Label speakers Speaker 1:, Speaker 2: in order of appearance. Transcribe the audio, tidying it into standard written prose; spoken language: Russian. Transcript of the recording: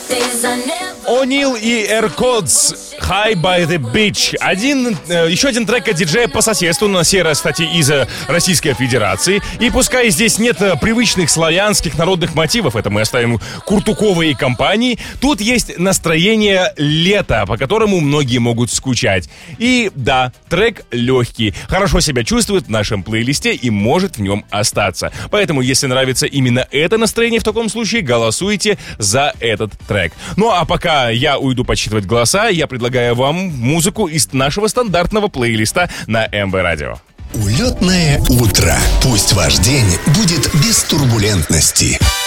Speaker 1: О'Нил и Aircodes High by the Beach. Еще один трек от диджея по соседству, на сей раз, кстати, из Российской Федерации. И пускай здесь нет привычных славянских народных мотивов, это мы оставим Куртуковой и компании, тут есть настроение лета, по которому многие могут скучать. И да, трек легкий, хорошо себя чувствует в нашем плейлисте и может в нем остаться. Поэтому, если нравится именно это настроение, в таком случае голосуйте за этот трек. Ну а пока я уйду подсчитывать голоса, я предлагаю вам музыку из нашего стандартного плейлиста на МВ Радио.
Speaker 2: Улетное утро. Пусть ваш день будет без турбулентности.